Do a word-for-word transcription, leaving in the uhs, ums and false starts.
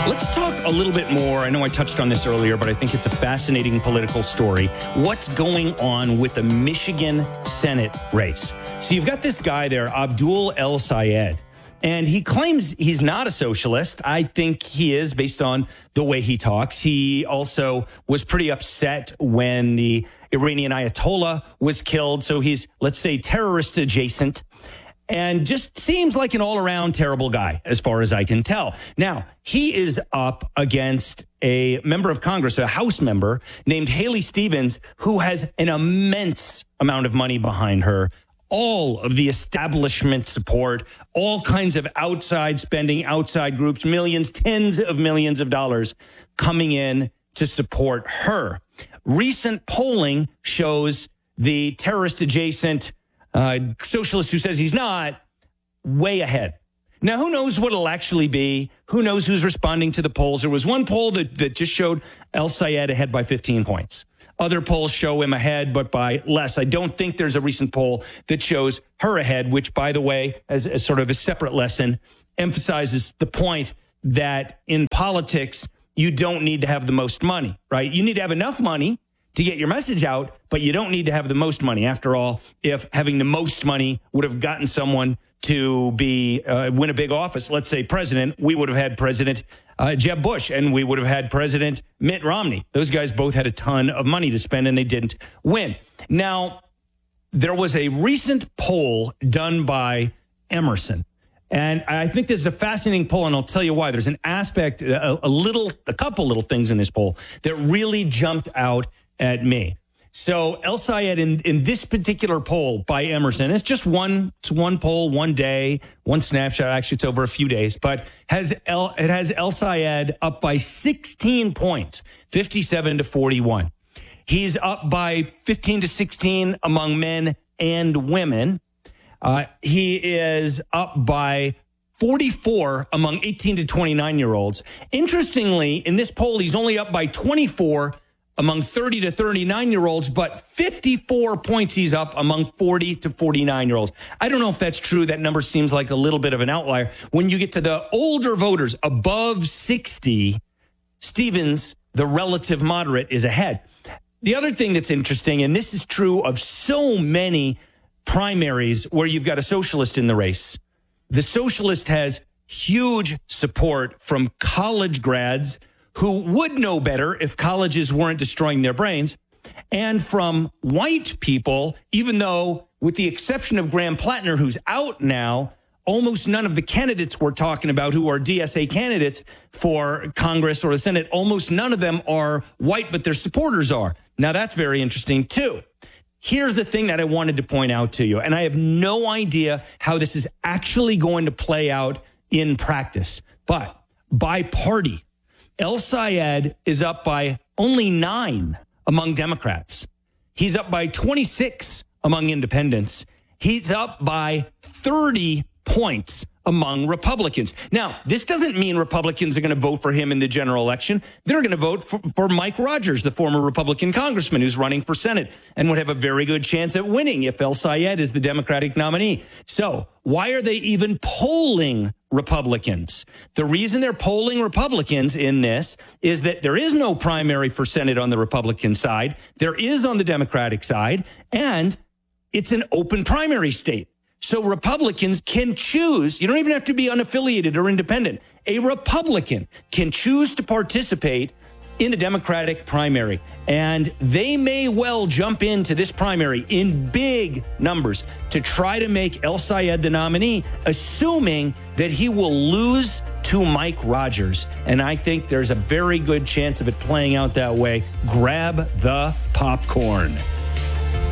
Let's talk a little bit more. I know I touched on this earlier, but I think it's a fascinating political story. What's going on with the Michigan Senate race? So you've got this guy there, Abdul El-Sayed, and he claims he's not a socialist. I think he is based on the way he talks. He also was pretty upset when the Iranian Ayatollah was killed. So he's, let's say, terrorist adjacent. And just seems like an all-around terrible guy, as far as I can tell. Now, he is up against a member of Congress, a House member named Haley Stevens, who has an immense amount of money behind her, all of the establishment support, all kinds of outside spending, outside groups, millions, tens of millions of dollars coming in to support her. Recent polling shows the terrorist-adjacent Uh, socialist who says he's not, way ahead. Now, who knows what it'll actually be? Who knows who's responding to the polls? There was one poll that, that just showed El-Sayed ahead by fifteen points. Other polls show him ahead, but by less. I don't think there's a recent poll that shows her ahead, which, by the way, as, as sort of a separate lesson, emphasizes the point that in politics, you don't need to have the most money, right? You need to have enough money to get your message out, but you don't need to have the most money. After all, if having the most money would have gotten someone to be uh, win a big office, let's say president, we would have had President uh, Jeb Bush, and we would have had President Mitt Romney. Those guys both had a ton of money to spend, and they didn't win. Now, there was a recent poll done by Emerson, and I think this is a fascinating poll, and I'll tell you why. There's an aspect, a, a little, a couple little things in this poll that really jumped out at me. So El-Sayed in, in this particular poll by Emerson, it's just one, it's one poll, one day, one snapshot. Actually, it's over a few days, but has El, it has El-Sayed up by sixteen points, fifty-seven to forty-one. He's up by fifteen to sixteen among men and women. Uh, he is up by forty-four among eighteen to twenty-nine year olds. Interestingly, in this poll, he's only up by twenty-four among thirty to thirty-nine year olds, but fifty-four points he's up among forty to forty-nine year olds. I don't know if that's true. That number seems like a little bit of an outlier. When you get to the older voters above sixty, Stevens, the relative moderate, is ahead. The other thing that's interesting, and this is true of so many primaries where you've got a socialist in the race, the socialist has huge support from college grads who would know better if colleges weren't destroying their brains, and from white people, even though, with the exception of Graham Plattner, who's out now, almost none of the candidates we're talking about who are D S A candidates for Congress or the Senate, almost none of them are white, but their supporters are. Now, that's very interesting, too. Here's the thing that I wanted to point out to you, and I have no idea how this is actually going to play out in practice, but by party, El-Sayed is up by only nine among Democrats. He's up by twenty-six among independents. He's up by thirty points among Republicans. Now, this doesn't mean Republicans are going to vote for him in the general election. They're going to vote for, for Mike Rogers, the former Republican congressman who's running for Senate and would have a very good chance at winning if El-Sayed is the Democratic nominee. So why are they even polling Republicans? The reason they're polling Republicans in this is that there is no primary for Senate on the Republican side. There is on the Democratic side, and it's an open primary state. So Republicans can choose. You don't even have to be unaffiliated or independent. A Republican can choose to participate in the Democratic primary, and they may well jump into this primary in big numbers to try to make El-Sayed the nominee, assuming that he will lose to Mike Rogers. And I think there's a very good chance of it playing out that way. Grab the popcorn.